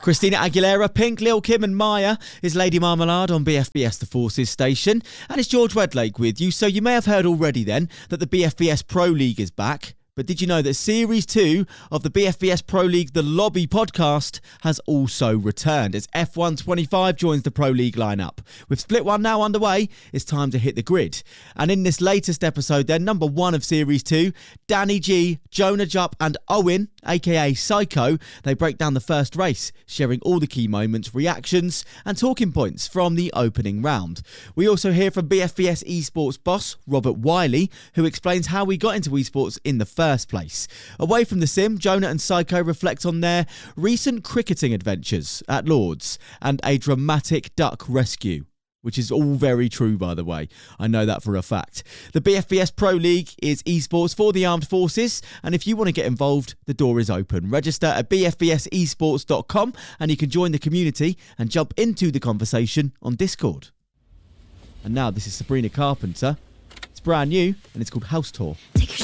Christina Aguilera, Pink, Lil Kim and Maya is Lady Marmalade on BFBS The Forces station. And it's George Wedlake with you. So you may have heard already then that the BFBS Pro League is back. But did you know that Series 2 of the BFBS Pro League The Lobby podcast has also returned as F1 25 joins the Pro League lineup? With Split 1 now underway, it's time to hit the grid. And in this latest episode then, number 1 of Series 2, Danny G, Jonah Jupp and Owen, aka Psycho, they break down the first race, sharing all the key moments, reactions and talking points from the opening round. We also hear from BFBS esports boss Robert Wiley, who explains how we got into esports in the first place. Away from the sim, Jonah and Psycho reflect on their recent cricketing adventures at Lords and a dramatic duck rescue, which is all very true, by the way. I know that for a fact. The BFBS Pro League is esports for the armed forces, and if you want to get involved, the door is open. Register at bfbsesports.com and you can join the community and jump into the conversation on Discord. And now this is Sabrina Carpenter. It's brand new and it's called House Tour. Take a